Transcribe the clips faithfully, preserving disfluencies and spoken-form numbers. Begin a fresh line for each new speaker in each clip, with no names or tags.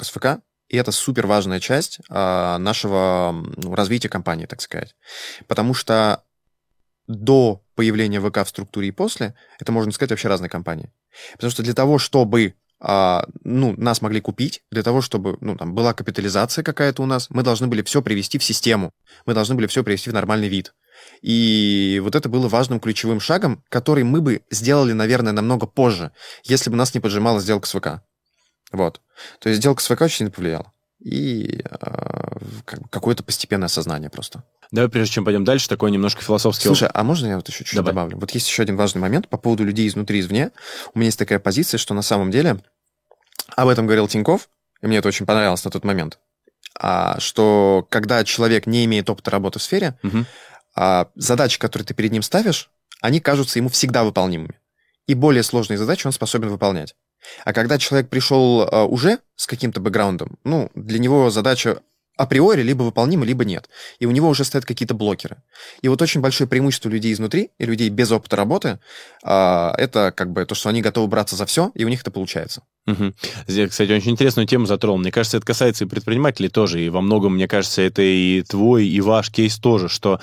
сделка с ВК, и это супер важная часть а, нашего ну, развития компании, так сказать. Потому что до появления ВК в структуре и после, это, можно сказать, вообще разные компании. Потому что для того, чтобы а, ну, нас могли купить, для того, чтобы ну, там, была капитализация какая-то у нас, мы должны были все привести в систему, мы должны были все привести в нормальный вид. И вот это было важным ключевым шагом, который мы бы сделали, наверное, намного позже, если бы нас не поджимала сделка с ВК. Вот. То есть сделка с ВК очень сильно повлияла. И э, какое-то постепенное осознание просто.
Давай, прежде чем пойдем дальше, такой немножко философский...
Слушай, а можно я вот еще чуть-чуть
Давай.
добавлю? Вот есть еще один важный момент по поводу людей изнутри и извне. У меня есть такая позиция, что на самом деле, об этом говорил Тинькофф, и мне это очень понравилось на тот момент, а, что когда человек не имеет опыта работы в сфере,
угу.
а, задачи, которые ты перед ним ставишь, они кажутся ему всегда выполнимыми. И более сложные задачи он способен выполнять. А когда человек пришел а, уже с каким-то бэкграундом, ну, для него задача априори либо выполнима, либо нет. И у него уже стоят какие-то блокеры. И вот очень большое преимущество людей изнутри и людей без опыта работы а, это как бы то, что они готовы браться за все, и у них это получается.
Угу. Здесь, кстати, очень интересную тему затронул. Мне кажется, это касается и предпринимателей тоже, и во многом, мне кажется, это и твой, и ваш кейс тоже, что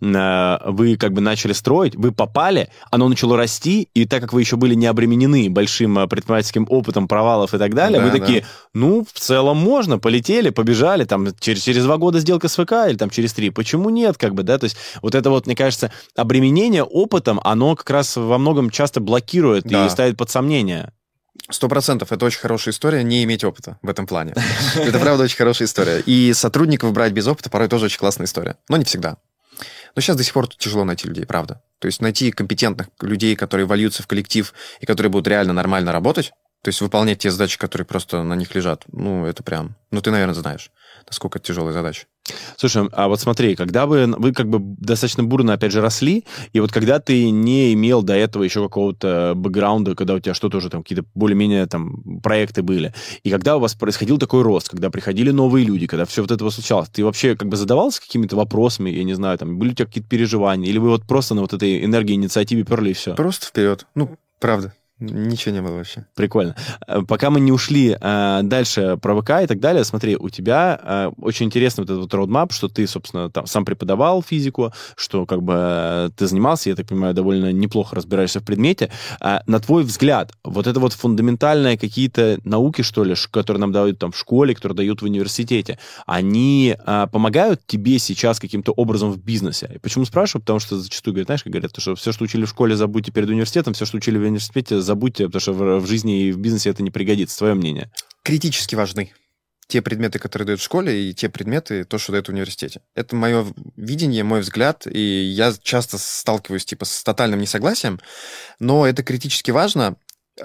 э, вы как бы начали строить, вы попали, оно начало расти, и так как вы еще были не обременены большим предпринимательским опытом провалов и так далее, да, вы такие, да. ну, в целом можно, полетели, побежали, там, через, через два года сделка с ВК, или там через три, почему нет, как бы, да, то есть вот это вот, мне кажется, обременение опытом, оно как раз во многом часто блокирует да. и ставит под сомнение.
Сто процентов. Это очень хорошая история, не иметь опыта в этом плане. Это, правда, очень хорошая история. И сотрудников брать без опыта порой тоже очень классная история. Но не всегда. Но сейчас до сих пор тяжело найти людей, правда. То есть найти компетентных людей, которые вольются в коллектив и которые будут реально нормально работать, то есть выполнять те задачи, которые просто на них лежат, ну, это прям... Ну, ты, наверное, знаешь, насколько это тяжелая задача.
Слушай, а вот смотри, когда вы, вы как бы достаточно бурно, опять же, росли, и вот когда ты не имел до этого еще какого-то бэкграунда, когда у тебя что-то уже там, какие-то более-менее там проекты были, и когда у вас происходил такой рост, когда приходили новые люди, когда все вот это случалось, ты вообще как бы задавался какими-то вопросами, я не знаю, там, были у тебя какие-то переживания, или вы вот просто на вот этой энергии, инициативе перли и все?
Просто вперед. Ну, правда. Ничего не было вообще.
Прикольно. Пока мы не ушли э, дальше про ВК и так далее, смотри, у тебя э, очень интересный вот этот вот роудмап, что ты, собственно, там сам преподавал физику, что как бы э, ты занимался, я так понимаю, довольно неплохо разбираешься в предмете. А, на твой взгляд, вот это вот фундаментальные какие-то науки, что ли, которые нам дают там в школе, которые дают в университете, они э, помогают тебе сейчас каким-то образом в бизнесе? И почему спрашиваю? Потому что зачастую говорят, знаешь, как говорят, что все, что учили в школе, забудьте перед университетом, все, что учили в университете, забудьте, потому что в, в жизни и в бизнесе это не пригодится. Твое мнение?
Критически важны те предметы, которые дают в школе, и те предметы, то, что дают в университете. Это мое видение, мой взгляд, и я часто сталкиваюсь типа с тотальным несогласием, но это критически важно.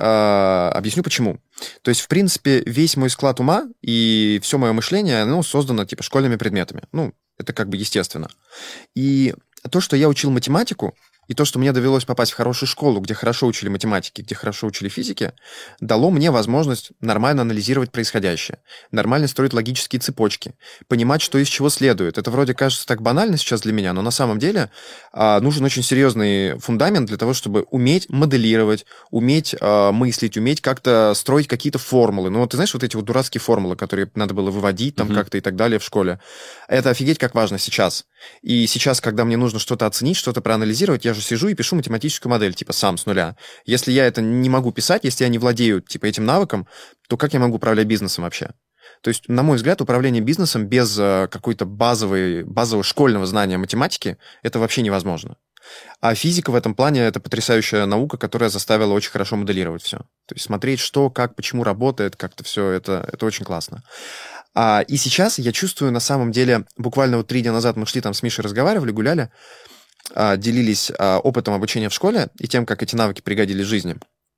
А, объясню почему. То есть, в принципе, весь мой склад ума и все мое мышление, оно создано типа школьными предметами. Ну, это как бы естественно. И то, что я учил математику, и то, что мне довелось попасть в хорошую школу, где хорошо учили математике, где хорошо учили физике, дало мне возможность нормально анализировать происходящее, нормально строить логические цепочки, понимать, что из чего следует. Это вроде кажется так банально сейчас для меня, но на самом деле а, нужен очень серьезный фундамент для того, чтобы уметь моделировать, уметь а, мыслить, уметь как-то строить какие-то формулы. Ну, вот ты знаешь, вот эти вот дурацкие формулы, которые надо было выводить там uh-huh. как-то и так далее в школе. Это офигеть как важно сейчас. И сейчас, когда мне нужно что-то оценить, что-то проанализировать, я же сижу и пишу математическую модель, типа, сам, с нуля. Если я это не могу писать, если я не владею, типа, этим навыком, то как я могу управлять бизнесом вообще? То есть, на мой взгляд, управление бизнесом без uh, какой-то базовой, базового школьного знания математики это вообще невозможно. А физика в этом плане это потрясающая наука, которая заставила очень хорошо моделировать все. То есть, смотреть, что, как, почему работает, как-то все, это, это очень классно. А, и сейчас я чувствую, на самом деле, буквально вот три дня назад мы шли там с Мишей, разговаривали, гуляли, делились опытом обучения в школе и тем, как эти навыки пригодились в жизни.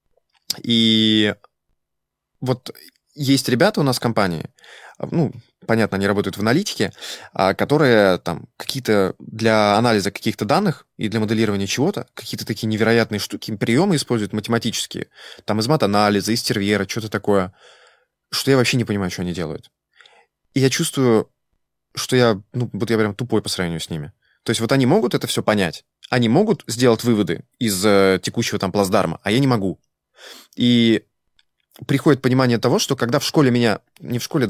И вот есть ребята у нас в компании, ну, понятно, они работают в аналитике, которые там какие-то для анализа каких-то данных и для моделирования чего-то, какие-то такие невероятные штуки, приемы используют математические, там из мат-анализа, из тервера, что-то такое, что я вообще не понимаю, что они делают. И я чувствую, что я, ну, вот я прям тупой по сравнению с ними. То есть вот они могут это все понять, они могут сделать выводы из э, текущего там плацдарма, а я не могу. И приходит понимание того, что когда в школе меня, не в школе,